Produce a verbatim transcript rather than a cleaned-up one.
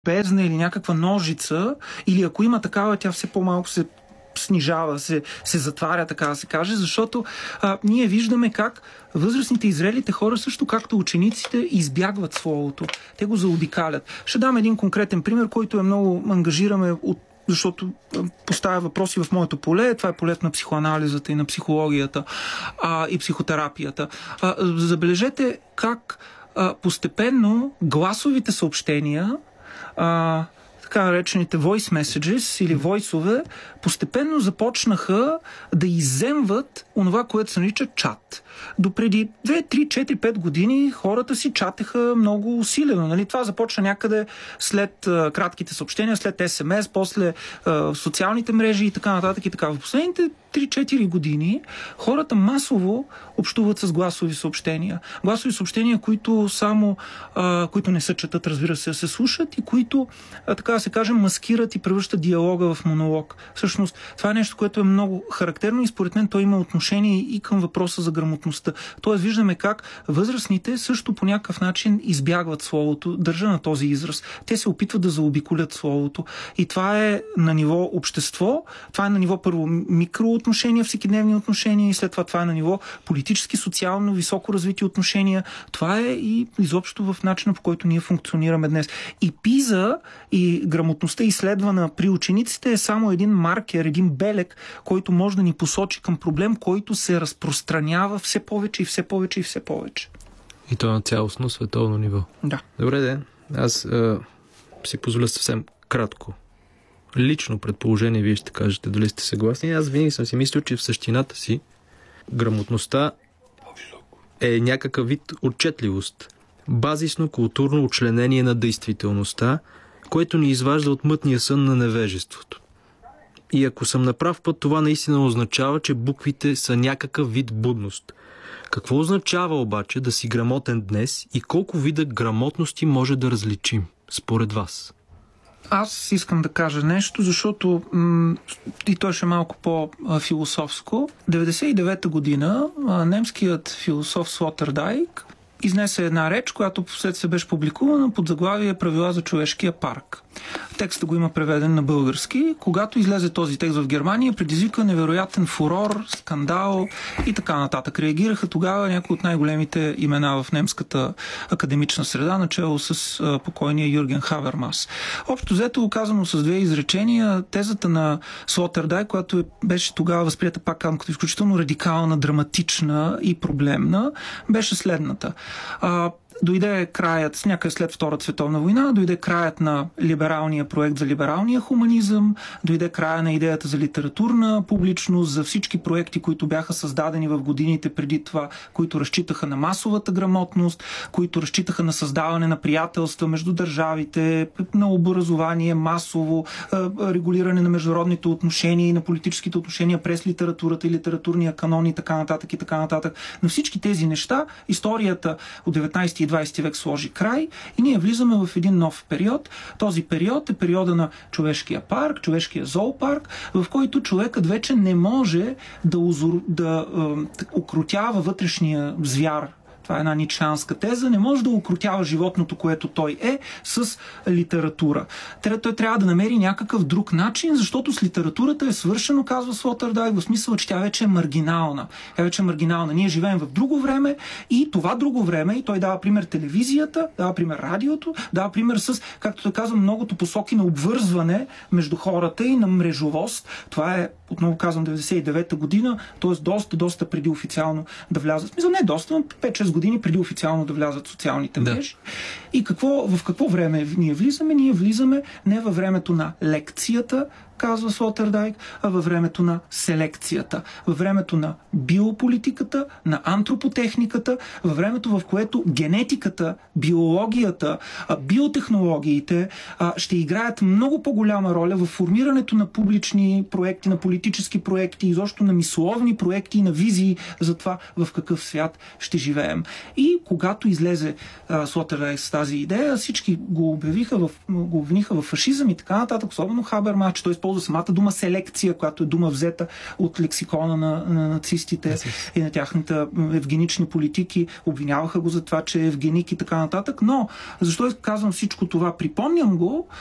бездна или някаква ножица, или ако има такава, тя все по-малко се снижава, се, се затваря, така да се каже, защото а, ние виждаме как възрастните и зрелите хора, също както учениците, избягват словото. Те го заобикалят. Ще дам един конкретен пример, който е много ангажираме от защото поставя въпроси в моето поле. Това е полето на психоанализата и на психологията а, и психотерапията. А, забележете как а, постепенно гласовите съобщения, а, така наречените voice messages или войсове, постепенно започнаха да изземват онова, което се нарича чат. Допреди две, три, четири, пет години хората си чатеха много усилено. Нали? Това започна някъде след а, кратките съобщения, след ес ем ес, после а, социалните мрежи и така нататък и така. В последните три-четири години хората масово общуват с гласови съобщения. Гласови съобщения, които само а, които не се четат, разбира се, се слушат и които, а, така да се каже, маскират и превръщат диалога в монолог. Всъщност, това е нещо, което е много характерно и според мен то има отношение и към въпроса за грамотността. Тоест, виждаме как възрастните също по някакъв начин избягват словото, държа на този израз. Те се опитват да заобиколят словото. И това е на ниво общество, това е на ниво първо микроотношения, всекидневни отношения и след това това е на ниво политически, социално, високо развити отношения. Това е и изобщо в начина, по който ние функционираме днес. И пиза и грамотността, изследвана при учениците, е само един маркер, един белег, който може да ни посочи към проблем, който се разпространява все повече и все повече и все повече. И то на цялостно световно ниво. Да. Добре, ден. Аз а, си позволя съвсем кратко. Лично предположение, вие ще кажете дали сте съгласни. Аз винаги съм си мислил, че в същината си грамотността е някакъв вид отчетливост. Базисно културно учленение на действителността, което ни изважда от мътния сън на невежеството. И ако съм на прав път, това наистина означава, че буквите са някакъв вид будност. Какво означава обаче да си грамотен днес и колко вида грамотности може да различим, според вас? Аз искам да кажа нещо, защото м- и той ще е малко по-философско. деветдесет и девета година немският философ Слотърдайк изнесе една реч, която вследствие беше публикувана под заглавие "Правила за човешкия парк". Текстът го има преведен на български. Когато излезе този текст в Германия, предизвика невероятен фурор, скандал и така нататък. Реагираха тогава някои от най-големите имена в немската академична среда, начело с а, покойния Юрген Хабермас. Общо взето, казано с две изречения, тезата на Слотърдай, която е, беше тогава възприята пак като изключително радикална, драматична и проблемна, беше следната. А, Дойде краят, някъде след Втората световна война, дойде краят на либералния проект за либералния хуманизъм, дойде края на идеята за литературна публичност, за всички проекти, които бяха създадени в годините преди това, които разчитаха на масовата грамотност, които разчитаха на създаване на приятелства между държавите, на образование, масово, регулиране на международните отношения и на политическите отношения през литературата и литературния канон и така нататък и така нататък. На всички тези неща историята от деветнайсети и двайсети век сложи край и ние влизаме в един нов период. Този период е периода на човешкия парк, човешкия зоопарк, в който човекът вече не може да, узор, да е, укротява вътрешния звяр. Това е една ницшеанска теза. Не може да укротява животното, което той е, с литература. Той трябва да намери някакъв друг начин, защото с литературата е свършено, казва Слотърдайк, в смисъл, че тя вече е маргинална. Тя вече е маргинална. Ние живеем в друго време и това друго време, и той дава пример телевизията, дава пример радиото, дава пример с, както да казвам, многото посоки на обвързване между хората и на мрежовост. Това е, отново казвам, деветдесет и девета година, т.е. доста, доста преди официално да влязат. В смисъл, не доста, но пет-шест години преди официално да влязат социалните мрежи. Да. И какво, в какво време ние влизаме? Ние влизаме не във времето на лекцията, казва Слотърдайк, а във времето на селекцията, във времето на биополитиката, на антропотехниката, във времето, в което генетиката, биологията, биотехнологиите ще играят много по-голяма роля в формирането на публични проекти, на политически проекти, изобщо на мисловни проекти и на визии за това в какъв свят ще живеем. И когато излезе Слотърдайк с тази идея, всички го обявиха, в, го обвиниха в фашизъм и така нататък, особено Хабермас, че той използва използва самата дума селекция, която е дума взета от лексикона на, на нацистите и на тяхните евгенични политики. Обвиняваха го за това, че е евгеник и така нататък. Но защо казвам всичко това? Припомням го,